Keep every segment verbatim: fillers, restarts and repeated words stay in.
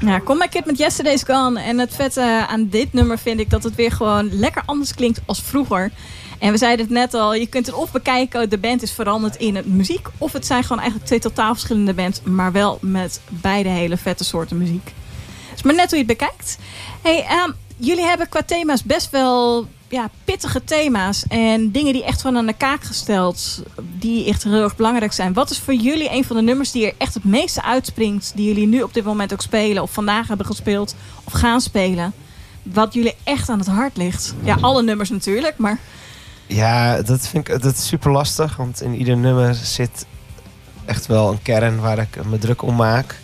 Ja, Comeback Kid met Yesterday's Gone. En het vette aan dit nummer vind ik dat het weer gewoon lekker anders klinkt als vroeger. En we zeiden het net al, je kunt het of bekijken, de band is veranderd in het muziek. Of het zijn gewoon eigenlijk twee totaal verschillende bands, maar wel met beide hele vette soorten muziek. Dus maar net hoe je het bekijkt. Hey, um, jullie hebben qua thema's best wel ja, pittige thema's. En dingen die echt gewoon aan de kaak gesteld, die echt heel erg belangrijk zijn. Wat is voor jullie een van de nummers die er echt het meeste uitspringt, die jullie nu op dit moment ook spelen, of vandaag hebben gespeeld, of gaan spelen? Wat jullie echt aan het hart ligt? Ja, alle nummers natuurlijk, maar... Ja, dat vind ik dat is super lastig. Want in ieder nummer zit echt wel een kern waar ik me druk om maak.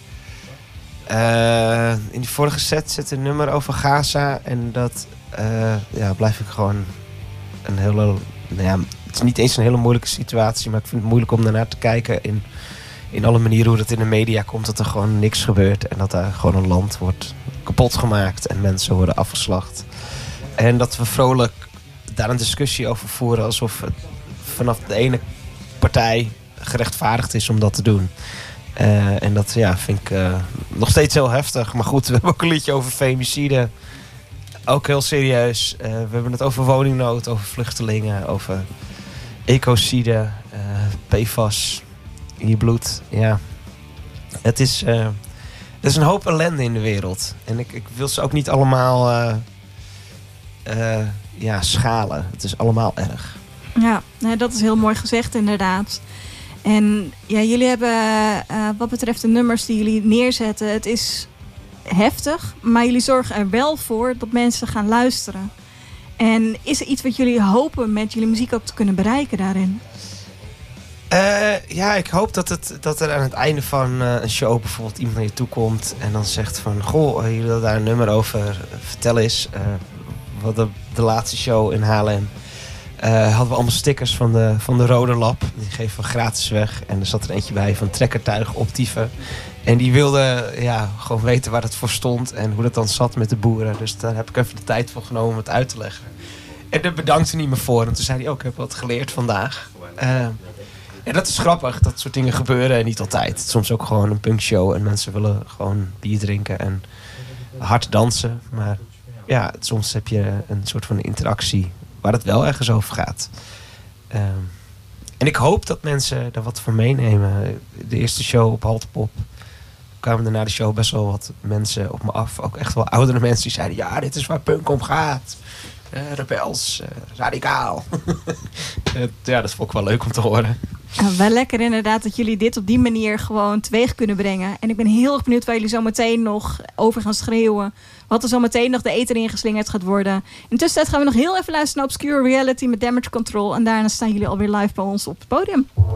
Uh, in die vorige set zit een nummer over Gaza. En dat uh, ja, blijf ik gewoon een hele... Nou ja, het is niet eens een hele moeilijke situatie. Maar ik vind het moeilijk om daarnaar te kijken. In, in alle manieren hoe dat in de media komt. Dat er gewoon niks gebeurt. En dat daar gewoon een land wordt kapot gemaakt. En mensen worden afgeslacht. En dat we vrolijk daar een discussie over voeren alsof het vanaf de ene partij gerechtvaardigd is om dat te doen. Uh, en dat ja, vind ik uh, nog steeds heel heftig. Maar goed, we hebben ook een liedje over femicide. Ook heel serieus. Uh, we hebben het over woningnood, over vluchtelingen, over ecocide, uh, P F A S in je bloed. Ja. Het is, uh, er is een hoop ellende in de wereld. En ik, ik wil ze ook niet allemaal... Uh, uh, Ja, schalen. Het is allemaal erg. Ja, nou, dat is heel mooi gezegd inderdaad. En ja, jullie hebben uh, wat betreft de nummers die jullie neerzetten, het is heftig, maar jullie zorgen er wel voor dat mensen gaan luisteren. En is er iets wat jullie hopen met jullie muziek ook te kunnen bereiken daarin? Uh, ja, ik hoop dat, het, dat er aan het einde van uh, een show bijvoorbeeld iemand naar je toe komt en dan zegt van, goh, jullie willen daar een nummer over vertellen is. Uh, wat de, de laatste show in Haarlem uh, hadden we allemaal stickers van de, van de Rode Lab. Die geven we gratis weg. En er zat er eentje bij van trekkertuig optieven. En die wilde ja, gewoon weten waar het voor stond en hoe dat dan zat met de boeren. Dus daar heb ik even de tijd voor genomen om het uit te leggen. En daar bedankte hij me voor. En toen zei hij ook, ik heb wat geleerd vandaag. Uh, en dat is grappig, dat soort dingen gebeuren niet altijd. Het is soms ook gewoon een punkshow en mensen willen gewoon bier drinken en hard dansen. Maar ja, soms heb je een soort van interactie waar het wel ergens over gaat. Um, en ik hoop dat mensen er wat van meenemen. De eerste show op Haltepop kwamen er na de show best wel wat mensen op me af. Ook echt wel oudere mensen die zeiden, ja, dit is waar punk om gaat. Uh, rebels, uh, radicaal. Ja, dat vond ik wel leuk om te horen. Ja, wel lekker inderdaad dat jullie dit op die manier gewoon teweeg kunnen brengen. En ik ben heel erg benieuwd waar jullie zo meteen nog over gaan schreeuwen. Wat er zo meteen nog de ether ingeslingerd gaat worden. In tussentijd gaan we nog heel even luisteren naar Obscure Reality met Damage Control. En daarna staan jullie alweer live bij ons op het podium.